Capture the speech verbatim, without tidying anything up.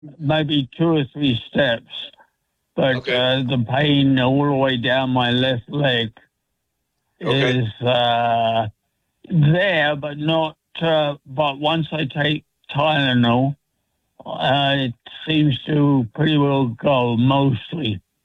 maybe two or three steps, but Okay. uh, the pain all the way down my left leg Okay. is uh, there, but not. Uh, but once I take Tylenol, uh, it seems to pretty well go mostly.